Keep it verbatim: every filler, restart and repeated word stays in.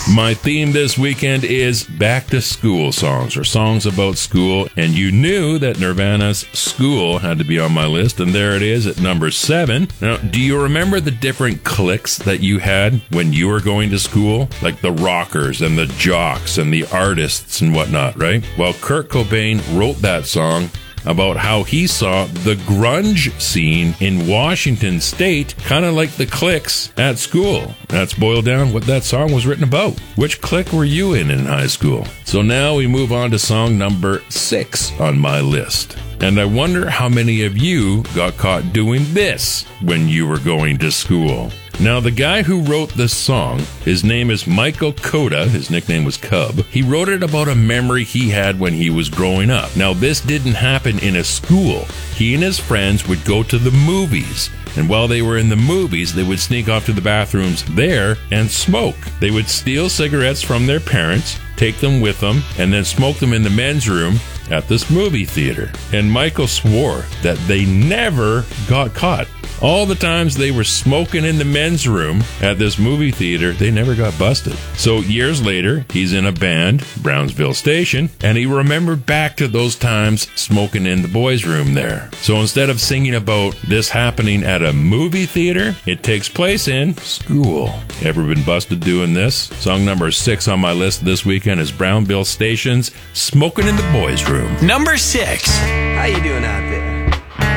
My theme this weekend is back to school songs, or songs about school, and you knew that Nirvana's School had to be on my list, and there it is at number seven. Now, do you remember the different cliques that you had when you were going to school? Like the rockers and the jocks and the artists and whatnot, right? Well, Kurt Cobain wrote that song about how he saw the grunge scene in Washington State, kind of like the cliques at school. That's boiled down what that song was written about. Which clique were you in in high school? So now we move on to song number six on my list. And I wonder how many of you got caught doing this when you were going to school. Now, the guy who wrote this song, his name is Michael Koda. His nickname was Cub. He wrote it about a memory he had when he was growing up. Now, this didn't happen in a school. He and his friends would go to the movies. And while they were in the movies, they would sneak off to the bathrooms there and smoke. They would steal cigarettes from their parents, take them with them, and then smoke them in the men's room at this movie theater. And Michael swore that they never got caught. All the times they were smoking in the men's room at this movie theater, they never got busted. So years later, he's in a band, Brownsville Station, and he remembered back to those times smoking in the boys' room there. So instead of singing about this happening at a movie theater, it takes place in school. Ever been busted doing this? Song number six on my list this weekend is Brownsville Station's Smoking in the Boys' Room. Number six. How you doing out there?